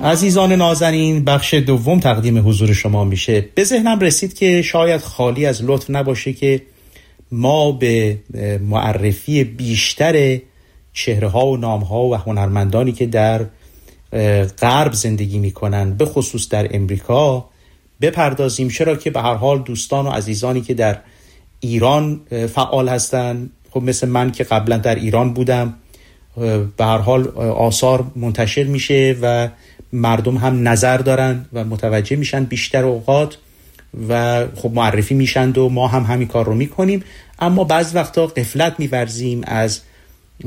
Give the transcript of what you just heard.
عزیزان نازنین، بخش دوم تقدیم حضور شما میشه. به ذهنم رسید که شاید خالی از لطف نباشه که ما به معرفی بیشتر چهره‌ها و نام‌ها و هنرمندانی که در غرب زندگی میکنن، به خصوص در امریکا، بپردازیم، چرا که به هر حال دوستان و عزیزانی که در ایران فعال هستن، خب مثل من که قبلا در ایران بودم، به هر حال آثار منتشر میشه و مردم هم نظر دارن و متوجه میشن بیشتر اوقات و خب معرفی میشن و ما هم همین کار رو میکنیم. اما بعض وقتا غفلت میورزیم از